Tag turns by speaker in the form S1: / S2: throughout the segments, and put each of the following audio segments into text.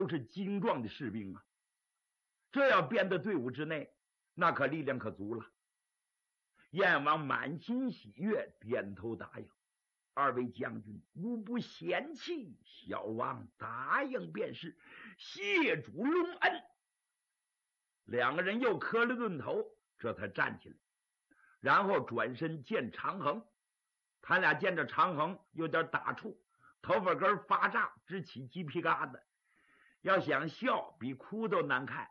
S1: 都是精壮的士兵啊，这要编到队伍之内，那可力量可足了。燕王满心喜悦，点头答应：“二位将军如不嫌弃，小王答应便是，谢主隆恩。”两个人又磕了顿头，这才站起来，然后转身见长衡。他俩见着长衡有点打怵，头发根发炸，直起鸡皮疙瘩，要想笑比哭都难看。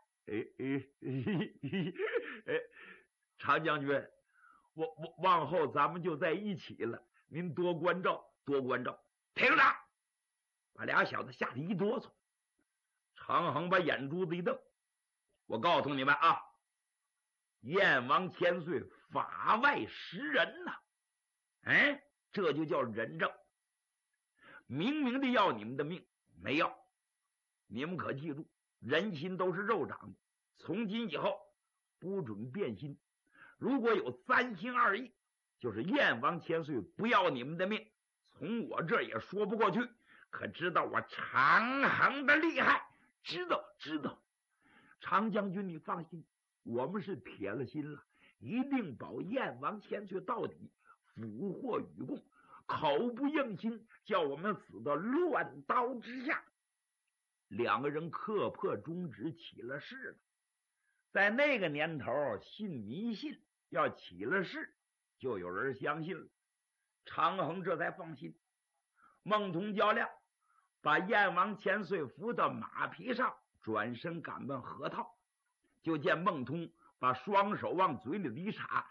S1: 常将军，我往后咱们就在一起了，您多关照，多关照。停着！把俩小子吓得一哆嗦。长衡把眼珠子一瞪：“我告诉你们啊，燕王千岁法外识人呐！这就叫仁政。明明的要你们的命，没要。你们可记住，人心都是肉长的，从今以后不准变心。如果有三心二意，就是燕王千岁不要你们的命，从我这儿也说不过去。可知道我长衡的厉害？知道。常将军你放心，我们是铁了心了，一定保燕王千岁到底，俘获与共，口不应心，叫我们死到乱刀之下。”两个人刻破中指，起了誓了。在那个年头，信迷信，要起了誓，就有人相信了。长衡这才放心。孟通较量，把燕王千岁扶到马匹上，转身赶奔河套。就见孟通把双手往嘴里一插，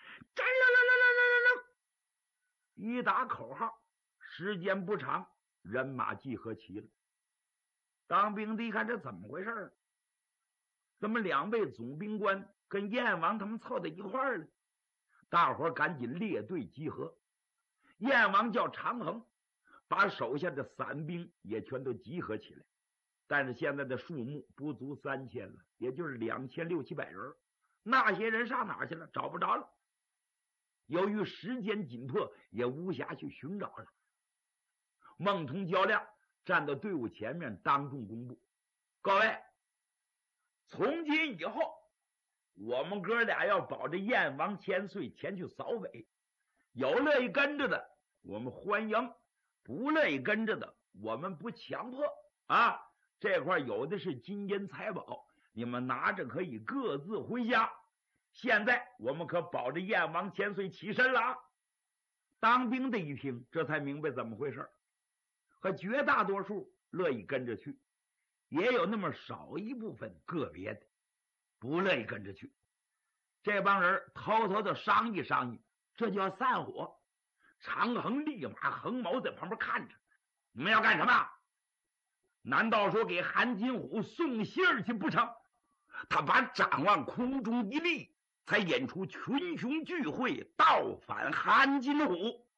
S1: 一打口号，时间不长，人马集合齐了。当兵的一看，这怎么回事？怎么两位总兵官跟燕王他们凑在一块儿了？大伙赶紧列队集合。燕王叫长衡把手下的散兵也全都集合起来，但是现在的数目不足3000了，也就是2600-700人。那些人上哪儿去了？找不着了。由于时间紧迫，也无暇去寻找了。孟通较量站到队伍前面，当众公布：“各位，从今以后，我们哥俩要保着燕王千岁前去扫北，有乐意跟着的，我们欢迎；不乐意跟着的，我们不强迫啊。这块有的是金银财宝，你们拿着可以各自回家。现在我们可保着燕王千岁起身了啊！”当兵的一听，这才明白怎么回事。和绝大多数乐意跟着去，也有那么少一部分个别的不乐意跟着去。这帮人偷偷的商议商议，这就要散伙。长衡立马横矛在旁边看着：“你们要干什么？难道说给韩金虎送信儿去不成？”他把掌往空中一立，才演出群雄聚会，倒反韩金虎。